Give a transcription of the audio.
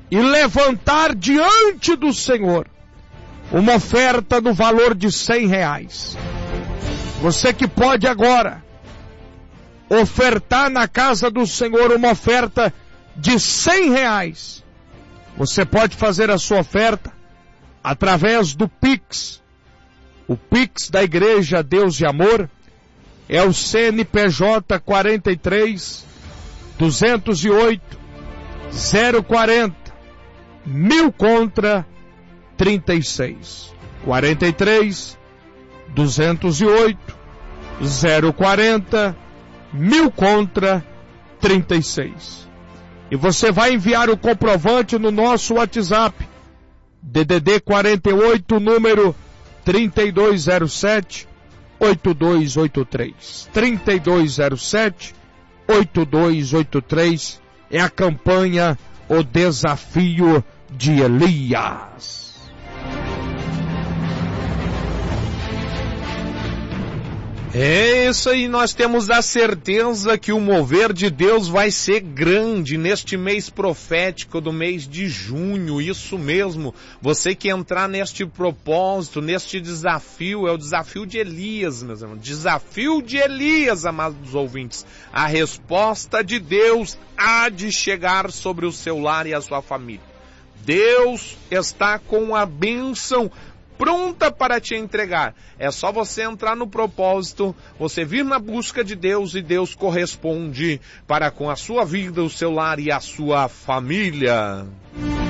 e levantar diante do Senhor uma oferta no valor de R$100. Você que pode agora ofertar na casa do Senhor uma oferta de R$100, você pode fazer a sua oferta através do Pix. O Pix da Igreja Deus e Amor é o CNPJ 43 208 040 1000 contra 36. 43 208 040 1000 contra 36. E você vai enviar o comprovante no nosso WhatsApp, DDD 48, número 3207 8283. 3207 8283 é a campanha O Desafio de Elias. É isso aí, nós temos a certeza que o mover de Deus vai ser grande neste mês profético do mês de junho, isso mesmo. Você que entrar neste propósito, neste desafio, é o desafio de Elias, meus irmãos. Desafio de Elias, amados ouvintes. A resposta de Deus há de chegar sobre o seu lar e a sua família. Deus está com a bênção pronta para te entregar. É só você entrar no propósito, você vir na busca de Deus e Deus corresponde para com a sua vida, o seu lar e a sua família.